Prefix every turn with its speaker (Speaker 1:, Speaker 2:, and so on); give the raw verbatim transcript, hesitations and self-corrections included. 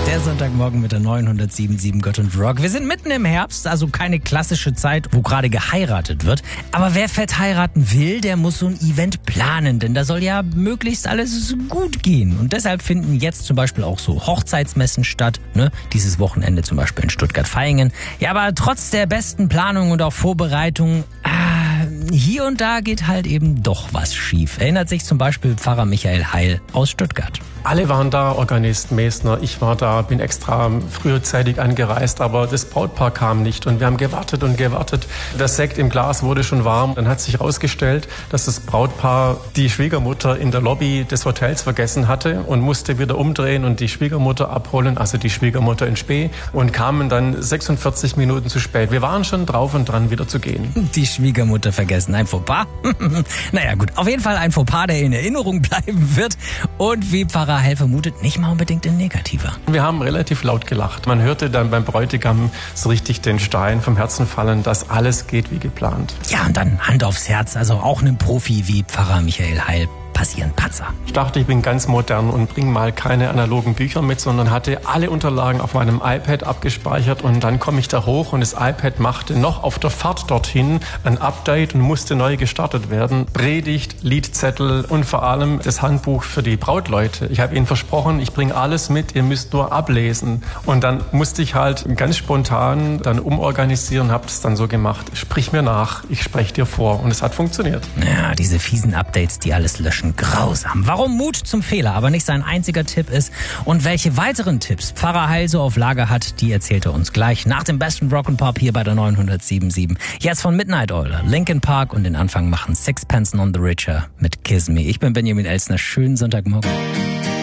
Speaker 1: Der Sonntagmorgen mit der neunhundertsieben Komma sieben Gott und Rock. Wir sind mitten im Herbst, also keine klassische Zeit, wo gerade geheiratet wird. Aber wer fett heiraten will, der muss so ein Event planen, denn da soll ja möglichst alles gut gehen. Und deshalb finden jetzt zum Beispiel auch so Hochzeitsmessen statt, ne? Dieses Wochenende zum Beispiel in Stuttgart-Vaihingen. Ja, aber trotz der besten Planung und auch Vorbereitung, ah, hier und da geht halt eben doch was schief. Erinnert sich zum Beispiel Pfarrer Michael Heil aus Stuttgart.
Speaker 2: Alle waren da, Organist Mesner, ich war da, bin extra frühzeitig angereist, aber das Brautpaar kam nicht und wir haben gewartet und gewartet. Das Sekt im Glas wurde schon warm. Dann hat sich herausgestellt, dass das Brautpaar die Schwiegermutter in der Lobby des Hotels vergessen hatte und musste wieder umdrehen und die Schwiegermutter abholen, also die Schwiegermutter in Spee, und kamen dann sechsundvierzig Minuten zu spät. Wir waren schon drauf und dran, wieder zu gehen.
Speaker 1: Die Schwiegermutter vergessen, ein Fauxpas? Naja gut, auf jeden Fall ein Fauxpas, der in Erinnerung bleiben wird und wie Pfarrer Heil vermutet, nicht mal unbedingt in negativer.
Speaker 2: Wir haben relativ laut gelacht. Man hörte dann beim Bräutigam so richtig den Stein vom Herzen fallen, dass alles geht wie geplant.
Speaker 1: Ja, und dann Hand aufs Herz, also auch einem Profi wie Pfarrer Michael Heil passieren Patzer.
Speaker 2: Ich dachte, ich bin ganz modern und bringe mal keine analogen Bücher mit, sondern hatte alle Unterlagen auf meinem iPad abgespeichert und dann komme ich da hoch und das iPad machte noch auf der Fahrt dorthin ein Update und musste neu gestartet werden. Predigt, Liedzettel und vor allem das Handbuch für die Brautleute. Ich habe ihnen versprochen, ich bringe alles mit, ihr müsst nur ablesen. Und dann musste ich halt ganz spontan dann umorganisieren, habe es dann so gemacht. Sprich mir nach, ich spreche dir vor. Und es hat funktioniert.
Speaker 1: Ja, diese fiesen Updates, die alles löschen. Grausam. Warum Mut zum Fehler aber nicht sein einziger Tipp ist und welche weiteren Tipps Pfarrer Heil so auf Lager hat, die erzählt er uns gleich nach dem besten Rock and Pop hier bei der neunhundertsieben Komma sieben. Jetzt von Midnight Oil, Linkin Park und den Anfang machen Sixpence None the Richer mit Kiss Me. Ich bin Benjamin Elsner. Schönen Sonntagmorgen.